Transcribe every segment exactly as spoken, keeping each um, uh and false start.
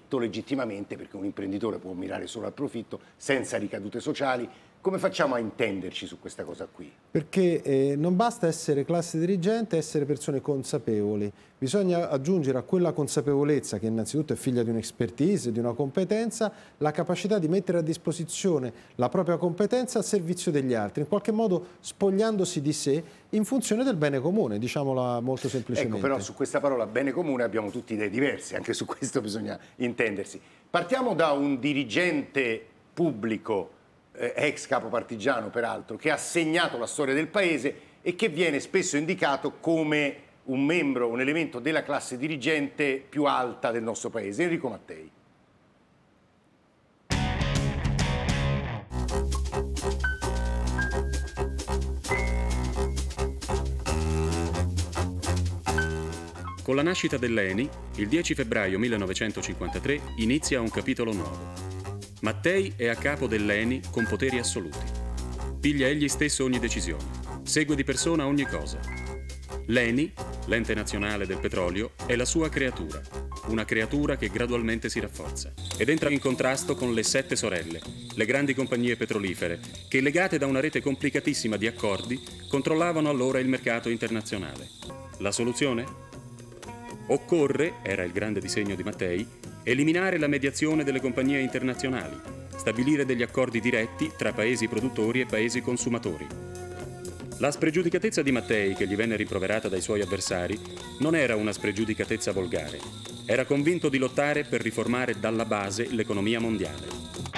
profitto legittimamente, perché un imprenditore può mirare solo al profitto senza ricadute sociali. Come facciamo a intenderci su questa cosa qui? Perché eh, non basta essere classe dirigente, essere persone consapevoli. Bisogna aggiungere a quella consapevolezza, che innanzitutto è figlia di un'expertise, di una competenza, la capacità di mettere a disposizione la propria competenza al servizio degli altri, in qualche modo spogliandosi di sé in funzione del bene comune, diciamola molto semplicemente. Ecco, però su questa parola bene comune abbiamo tutti idee diverse, anche su questo bisogna intendersi. Partiamo da un dirigente pubblico, eh, ex capo partigiano peraltro, che ha segnato la storia del paese e che viene spesso indicato come un membro, un elemento della classe dirigente più alta del nostro paese, Enrico Mattei. Con la nascita dell'E N I, il dieci febbraio millenovecentocinquantatré inizia un capitolo nuovo. Mattei è a capo dell'E N I con poteri assoluti. Piglia egli stesso ogni decisione, segue di persona ogni cosa. L'E N I, l'ente nazionale del petrolio, è la sua creatura, una creatura che gradualmente si rafforza ed entra in contrasto con le sette sorelle, le grandi compagnie petrolifere, che legate da una rete complicatissima di accordi controllavano allora il mercato internazionale. La soluzione? Occorre, era il grande disegno di Mattei, eliminare la mediazione delle compagnie internazionali, stabilire degli accordi diretti tra paesi produttori e paesi consumatori. La spregiudicatezza di Mattei, che gli venne rimproverata dai suoi avversari, non era una spregiudicatezza volgare. Era convinto di lottare per riformare dalla base l'economia mondiale.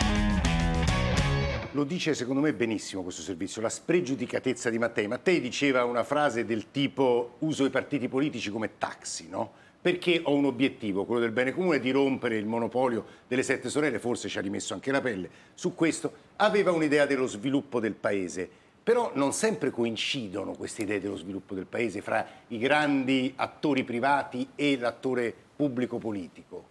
Lo dice secondo me benissimo questo servizio, la spregiudicatezza di Mattei. Mattei diceva una frase del tipo: uso i partiti politici come taxi, no? Perché ho un obiettivo, quello del bene comune, di rompere il monopolio delle sette sorelle, forse ci ha rimesso anche la pelle su questo. Aveva un'idea dello sviluppo del paese, però non sempre coincidono queste idee dello sviluppo del paese fra i grandi attori privati e l'attore pubblico politico.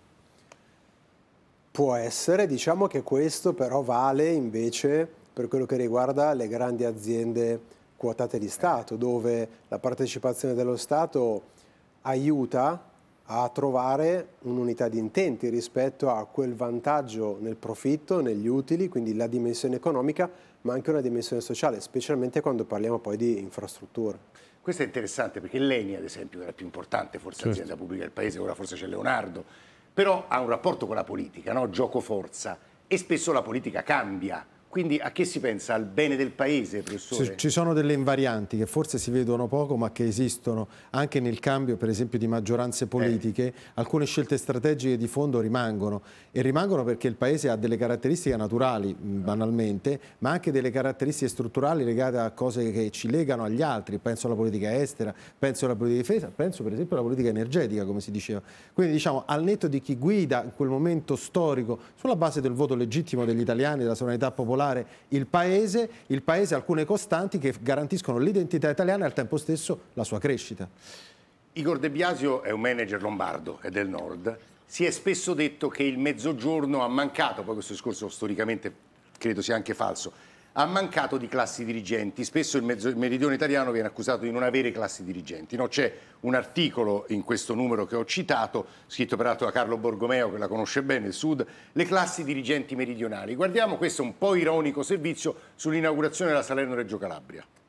Può essere, diciamo che questo però vale invece per quello che riguarda le grandi aziende quotate di Stato, dove la partecipazione dello Stato aiuta a trovare un'unità di intenti rispetto a quel vantaggio nel profitto, negli utili, quindi la dimensione economica, ma anche una dimensione sociale, specialmente quando parliamo poi di infrastrutture. Questo è interessante perché l'E N I, ad esempio, era la più importante forse certo. azienda pubblica del paese, ora forse c'è Leonardo, però ha un rapporto con la politica, no? Gioco forza, e spesso la politica cambia. Quindi a che si pensa? Al bene del paese, professore? Ci sono delle invarianti che forse si vedono poco ma che esistono anche nel cambio, per esempio, di maggioranze politiche. Eh. Alcune scelte strategiche di fondo rimangono e rimangono perché il paese ha delle caratteristiche naturali, banalmente, ma anche delle caratteristiche strutturali legate a cose che ci legano agli altri. Penso alla politica estera, penso alla politica di difesa, penso per esempio alla politica energetica, come si diceva. Quindi diciamo, al netto di chi guida in quel momento storico, sulla base del voto legittimo degli italiani, della sovranità popolare, il paese, il paese ha alcune costanti che garantiscono l'identità italiana e al tempo stesso la sua crescita. Igor De Biasio è un manager lombardo, è del nord. Si è spesso detto che il mezzogiorno ha mancato, poi questo discorso storicamente credo sia anche falso, ha mancato di classi dirigenti. Spesso il, mezzo, il meridione italiano viene accusato di non avere classi dirigenti. No? C'è un articolo in questo numero che ho citato, scritto peraltro da Carlo Borgomeo, che la conosce bene, il Sud, le classi dirigenti meridionali. Guardiamo questo un po' ironico servizio sull'inaugurazione della Salerno-Reggio Calabria.